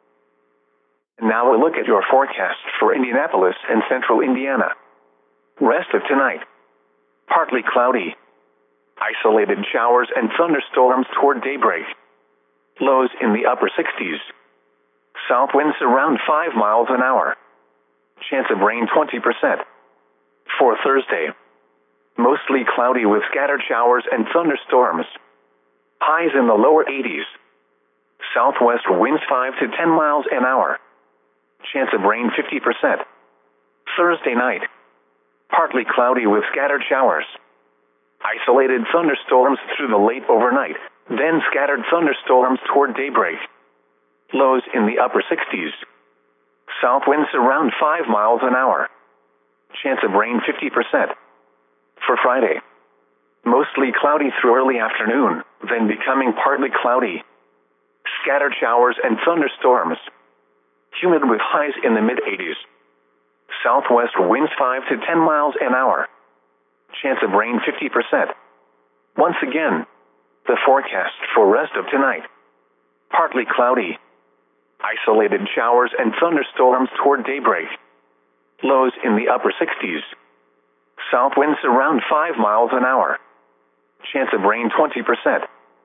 And now a look at your forecast for Indianapolis and central Indiana. Rest of tonight. Partly cloudy. Isolated showers and thunderstorms toward daybreak. Lows in the upper sixties. South winds around five miles an hour. Chance of rain twenty percent. For Thursday, mostly cloudy with scattered showers and thunderstorms. Highs in the lower eighties. Southwest winds five to ten miles an hour. Chance of rain fifty percent. Thursday night, partly cloudy with scattered showers. Isolated thunderstorms through the late overnight, then scattered thunderstorms toward daybreak. Lows in the upper sixties. South winds around five miles an hour. Chance of rain fifty percent. For Friday, mostly cloudy through early afternoon, then becoming partly cloudy. Scattered showers and thunderstorms. Humid with highs in the mid-eighties. Southwest winds five to ten miles an hour. Chance of rain fifty percent. Once again, the forecast for rest of tonight. Partly cloudy. Isolated showers and thunderstorms toward daybreak. Lows in the upper sixties. South winds around five miles an hour. Chance of rain twenty percent.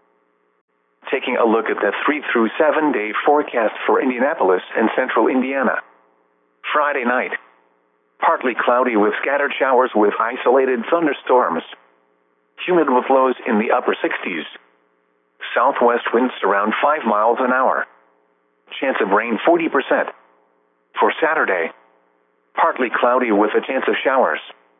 Taking a look at the three through seven day forecast for Indianapolis and central Indiana. Friday night. Partly cloudy with scattered showers with isolated thunderstorms. Humid with lows in the upper sixties. Southwest winds around five miles an hour. Chance of rain forty percent. For Saturday. Partly cloudy with a chance of showers.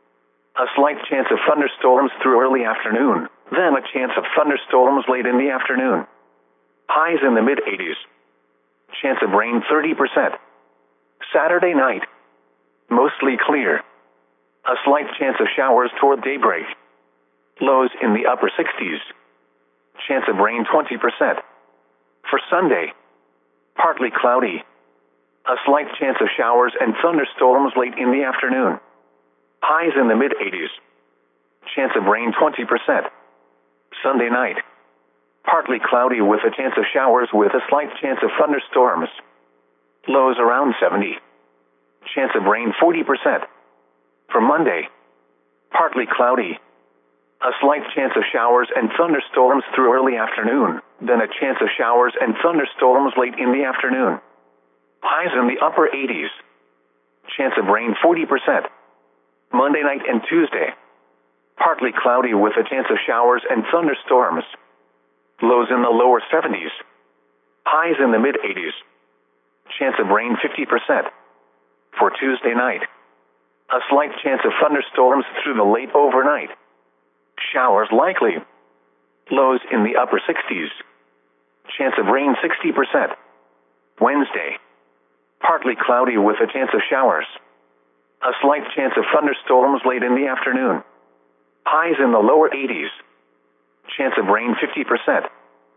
A slight chance of thunderstorms through early afternoon, then a chance of thunderstorms late in the afternoon. Highs in the mid eighties. Chance of rain thirty percent. Saturday night. Mostly clear. A slight chance of showers toward daybreak. Lows in the upper sixties. Chance of rain twenty percent. For Sunday. Partly cloudy. A slight chance of showers and thunderstorms late in the afternoon. Highs in the mid eighties. Chance of rain twenty percent. Sunday night. Partly cloudy with a chance of showers with a slight chance of thunderstorms. Lows around seventy. Chance of rain forty percent. For Monday. Partly cloudy. A slight chance of showers and thunderstorms through early afternoon, then a chance of showers and thunderstorms late in the afternoon. Highs in the upper eighties. Chance of rain forty percent. Monday night and Tuesday. Partly cloudy with a chance of showers and thunderstorms. Lows in the lower seventies. Highs in the mid eighties. Chance of rain fifty percent. For Tuesday night. A slight chance of thunderstorms through the late overnight. Showers likely. Lows in the upper sixties. Chance of rain sixty percent. Wednesday. Partly cloudy with a chance of showers. A slight chance of thunderstorms late in the afternoon. Highs in the lower eighties. Chance of rain fifty percent.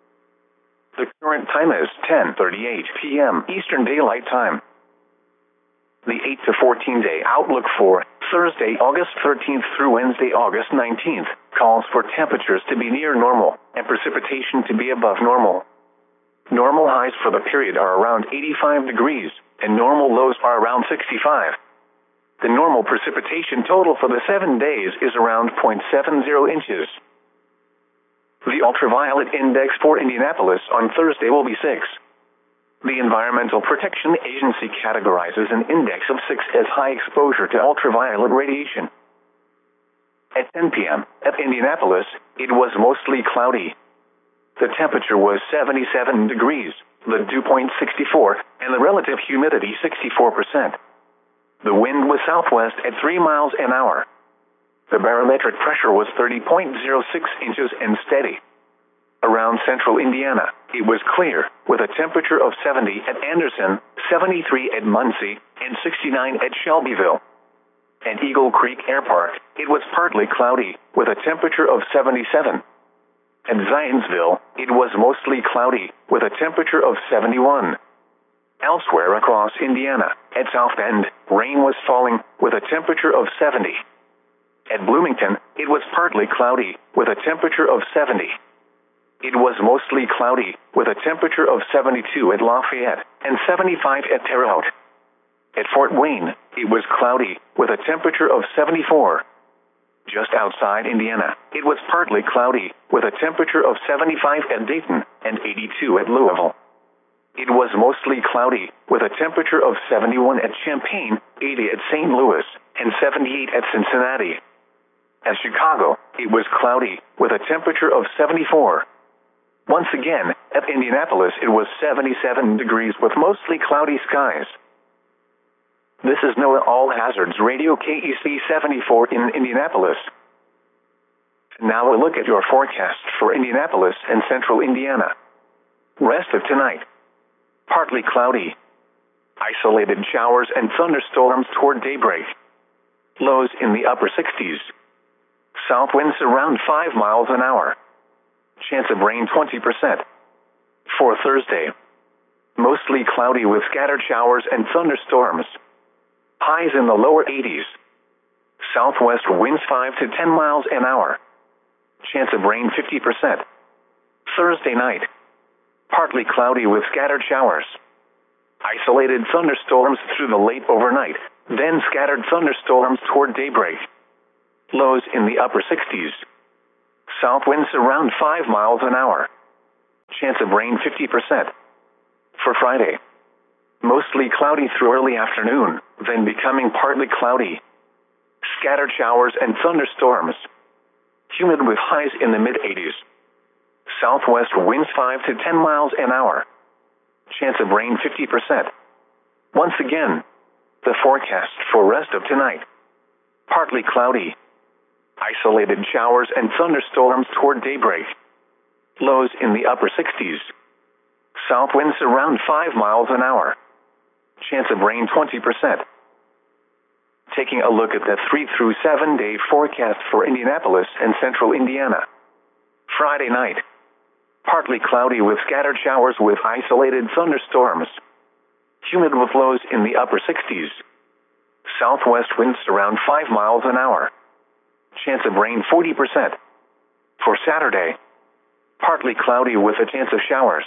The current time is ten thirty-eight p m Eastern Daylight Time. The eight to fourteen day outlook for Thursday, August thirteenth through Wednesday, August nineteenth, calls for temperatures to be near normal and precipitation to be above normal. Normal highs for the period are around eighty-five degrees, and normal lows are around sixty-five. The normal precipitation total for the seven days is around zero point seven zero inches. The ultraviolet index for Indianapolis on Thursday will be six. The Environmental Protection Agency categorizes an index of six as high exposure to ultraviolet radiation. At ten p m at Indianapolis, it was mostly cloudy. The temperature was seventy-seven degrees, the dew point sixty-four, and the relative humidity sixty-four percent. The wind was southwest at three miles an hour. The barometric pressure was thirty point zero six inches and steady. Around central Indiana, it was clear, with a temperature of seventy at Anderson, seventy-three at Muncie, and sixty-nine at Shelbyville. At Eagle Creek Air Park, it was partly cloudy, with a temperature of seventy-seven. At Zionsville, it was mostly cloudy, with a temperature of seventy-one. Elsewhere across Indiana, at South Bend, rain was falling, with a temperature of seventy. At Bloomington, it was partly cloudy, with a temperature of seventy. It was mostly cloudy, with a temperature of seventy-two at Lafayette, and seventy-five at Terre Haute. At Fort Wayne, it was cloudy, with a temperature of seventy-four. Just outside Indiana, it was partly cloudy, with a temperature of seventy-five at Dayton, and eighty-two at Louisville. It was mostly cloudy, with a temperature of seventy-one at Champaign, eighty at Saint Louis, and seventy-eight at Cincinnati. At Chicago, it was cloudy, with a temperature of seventy-four. Once again, at Indianapolis, it was seventy-seven degrees with mostly cloudy skies. This is NOAA All Hazards Radio K E C seventy-four in Indianapolis. Now a look at your forecast for Indianapolis and central Indiana. Rest of tonight. Partly cloudy. Isolated showers and thunderstorms toward daybreak. Lows in the upper sixties. South winds around five miles an hour. Chance of rain twenty percent. For Thursday. Mostly cloudy with scattered showers and thunderstorms. Highs in the lower eighties. Southwest winds five to ten miles an hour. Chance of rain fifty percent. Thursday night. Partly cloudy with scattered showers. Isolated thunderstorms through the late overnight, then scattered thunderstorms toward daybreak. Lows in the upper sixties. South winds around five miles an hour. Chance of rain fifty percent. For Friday, mostly cloudy through early afternoon, then becoming partly cloudy. Scattered showers and thunderstorms. Humid with highs in the mid-eighties. Southwest winds five to ten miles an hour. Chance of rain fifty percent. Once again, the forecast for rest of tonight. Partly cloudy. Isolated showers and thunderstorms toward daybreak. Lows in the upper sixties. South winds around five miles an hour. Chance of rain twenty percent. Taking a look at the three through seven day forecast for Indianapolis and central Indiana. Friday night. Partly cloudy with scattered showers with isolated thunderstorms. Humid with lows in the upper sixties. Southwest winds around five miles an hour. Chance of rain forty percent. For Saturday, partly cloudy with a chance of showers.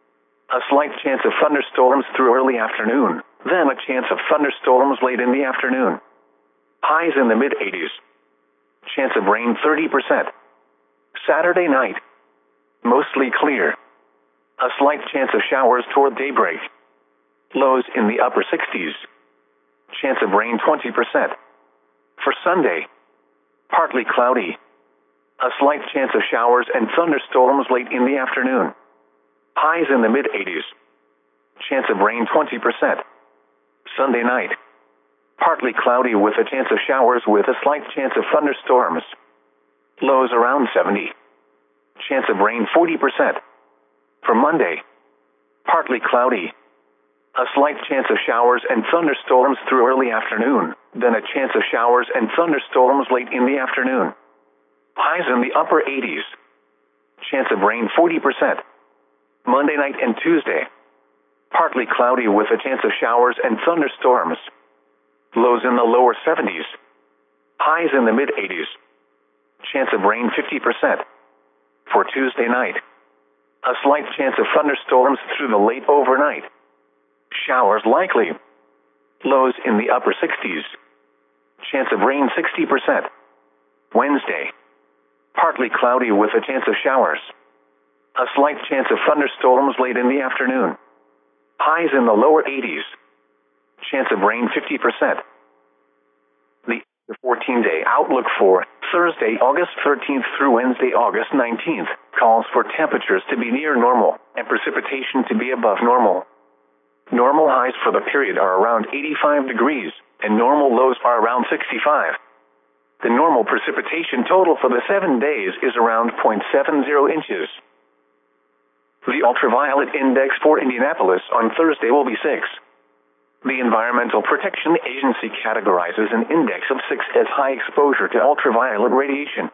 A slight chance of thunderstorms through early afternoon, then a chance of thunderstorms late in the afternoon. Highs in the mid-eighties. Chance of rain thirty percent. Saturday night, mostly clear. A slight chance of showers toward daybreak. Lows in the upper sixties. Chance of rain twenty percent. For Sunday, partly cloudy. A slight chance of showers and thunderstorms late in the afternoon. Highs in the mid-eighties. Chance of rain twenty percent. Sunday night, partly cloudy with a chance of showers with a slight chance of thunderstorms. Lows around seventy. Chance of rain forty percent. For Monday, partly cloudy. A slight chance of showers and thunderstorms through early afternoon, then a chance of showers and thunderstorms late in the afternoon. Highs in the upper eighties. Chance of rain forty percent. Monday night and Tuesday, partly cloudy with a chance of showers and thunderstorms. Lows in the lower seventies. Highs in the mid-eighties. Chance of rain fifty percent. For Tuesday night, a slight chance of thunderstorms through the late overnight. Showers likely. Lows in the upper sixties. Chance of rain sixty percent. Wednesday, partly cloudy with a chance of showers. A slight chance of thunderstorms late in the afternoon. Highs in the lower eighties. Chance of rain fifty percent. The fourteen-day outlook for Thursday, August thirteenth through Wednesday, August nineteenth, calls for temperatures to be near normal and precipitation to be above normal. Normal highs for the period are around eighty-five degrees, and normal lows are around sixty-five. The normal precipitation total for the seven days is around zero point seven zero inches. The ultraviolet index for Indianapolis on Thursday will be six. The Environmental Protection Agency categorizes an index of six as high exposure to ultraviolet radiation.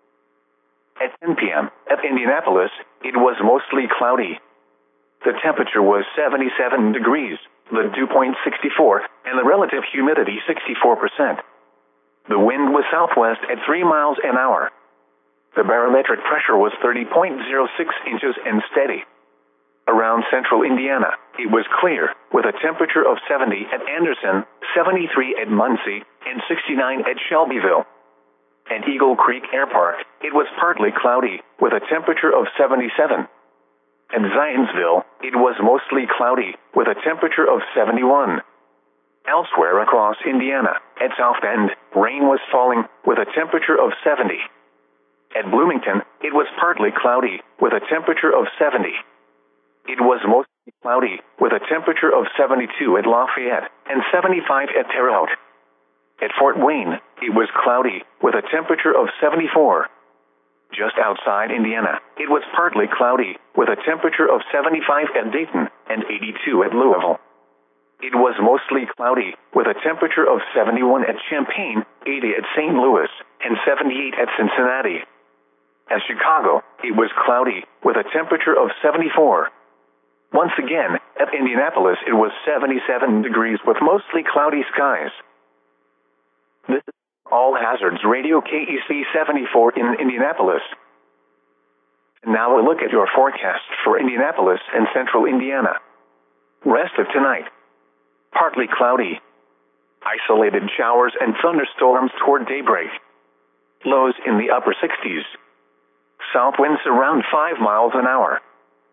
At ten p.m. at Indianapolis, it was mostly cloudy. The temperature was seventy-seven degrees, the dew point sixty-four, and the relative humidity sixty-four percent. The wind was southwest at three miles an hour. The barometric pressure was thirty point zero six inches and steady. Around central Indiana, it was clear, with a temperature of seventy at Anderson, seventy-three at Muncie, and sixty-nine at Shelbyville. At Eagle Creek Air Park, it was partly cloudy, with a temperature of seventy-seven. At Zionsville, it was mostly cloudy, with a temperature of seventy-one. Elsewhere across Indiana, at South Bend, rain was falling, with a temperature of seventy. At Bloomington, it was partly cloudy, with a temperature of seventy. It was mostly cloudy, with a temperature of seventy-two at Lafayette and seventy-five at Terre Haute. At Fort Wayne, it was cloudy, with a temperature of seventy-four. Just outside Indiana, it was partly cloudy, with a temperature of seventy-five at Dayton and eighty-two at Louisville. It was mostly cloudy, with a temperature of seventy-one at Champaign, eighty at Saint Louis, and seventy-eight at Cincinnati. At Chicago, it was cloudy, with a temperature of seventy-four. Once again, at Indianapolis, it was seventy-seven degrees with mostly cloudy skies. This is All Hazards Radio K E C seventy-four in Indianapolis. Now a look at your forecast for Indianapolis and central Indiana. Rest of tonight. Partly cloudy. Isolated showers and thunderstorms toward daybreak. Lows in the upper sixties. South winds around five miles an hour.